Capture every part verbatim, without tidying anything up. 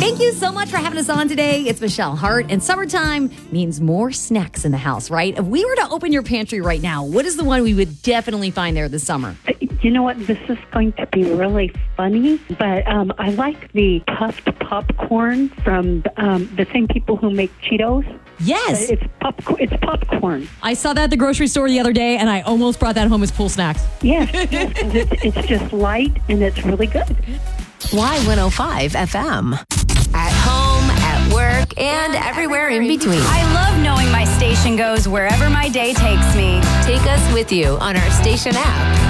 Thank you so much for having us on today. It's Michelle Hart, and summertime means more snacks in the house, right? If we were to open your pantry right now, what is the one we would definitely find there this summer? You know what? This is going to be really funny, but um, I like the puffed popcorn from um, the same people who make Cheetos. Yes. Uh, it's popcorn. It's popcorn. I saw that at the grocery store the other day, and I almost brought that home as pool snacks. Yes, yes, 'cause it's, it's just light, and it's really good. Y one oh five F M. At home, at work, and everywhere in between. I love knowing my station goes wherever my day takes me. Take us with you on our station app.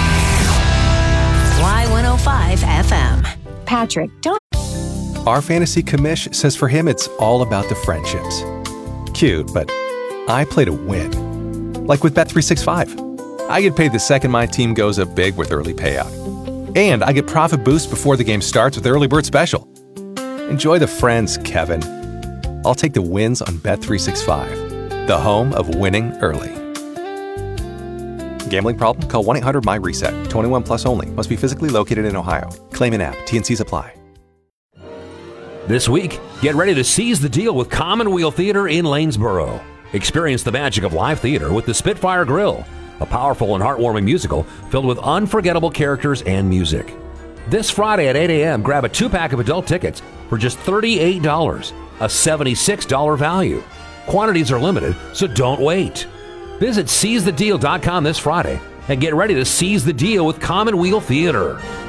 Y one oh five F M. Patrick, don't... Our fantasy commish says for him it's all about the friendships. Cute, but I play to win. Like with Bet three sixty-five. I get paid the second my team goes up big with early payout. And I get profit boost before the game starts with Early Bird Special. Enjoy the friends, Kevin. I'll take the wins on Bet three sixty-five, the home of winning early. Gambling problem? Call one eight hundred M Y reset. twenty-one plus only. Must be physically located in Ohio. Claim in app. T and Cs apply. This week, get ready to seize the deal with Commonweal Theater in Lanesboro. Experience the magic of live theater with the Spitfire Grill, a powerful and heartwarming musical filled with unforgettable characters and music. This Friday at eight a.m., grab a two-pack of adult tickets for just thirty-eight dollars, a seventy-six dollars value. Quantities are limited, so don't wait. Visit seize the deal dot com this Friday and get ready to seize the deal with Commonweal Theater.